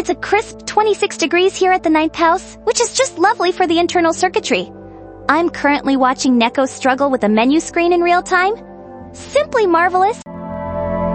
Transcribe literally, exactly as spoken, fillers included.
It's a crisp twenty-six degrees here at the ninth house, which is just lovely for the internal circuitry. I'm currently watching Neko struggle with a menu screen in real time. Simply marvelous.